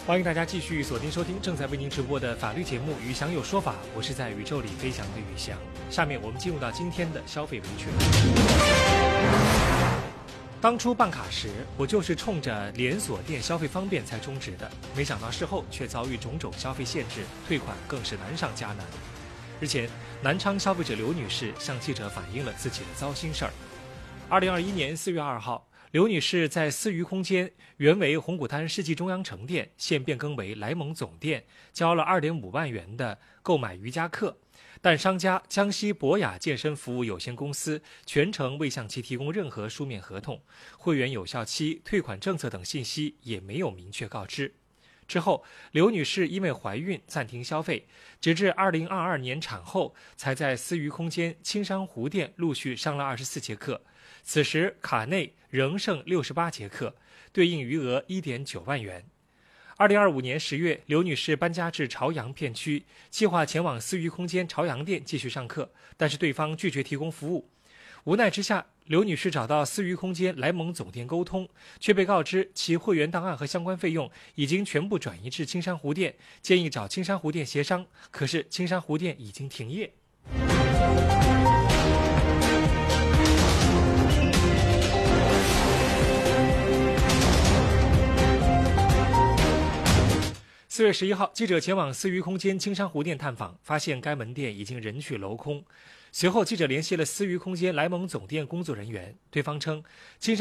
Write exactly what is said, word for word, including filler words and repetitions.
欢迎大家继续锁定收听正在为您直播的法律节目《宇翔有说法》，我是在宇宙里飞翔的宇翔。下面我们进入到今天的消费维权。当初办卡时，我就是冲着连锁店消费方便才充值的，没想到事后却遭遇种种消费限制，退款更是难上加难。日前，南昌消费者刘女士向记者反映了自己的糟心事儿。二零二一年四月二号，刘女士在思娱空间原为红谷滩世纪中央城店，现变更为莱蒙总店，交了 二点五万元的购买瑜伽课，但商家江西博雅健身服务有限公司全程未向其提供任何书面合同，会员有效期、退款政策等信息也没有明确告知。之后，刘女士因为怀孕暂停消费，直至二零二二年产后，才在思娱空间青山湖店陆续上了二十四节课。此时卡内仍剩六十八节课，对应余额 一点九万元。二零二五年十月，刘女士搬家至朝阳片区，计划前往思娱空间朝阳店继续上课，但是对方拒绝提供服务。无奈之下，刘女士找到思娱空间莱蒙总店沟通，却被告知其会员档案和相关费用已经全部转移至青山湖店，建议找青山湖店协商，可是青山湖店已经停业。四月十一号，记者前往思娱空间青山湖店探访，发现该门店已经人去楼空。随后，记者联系了思娱空间莱蒙总店工作人员，对方称青山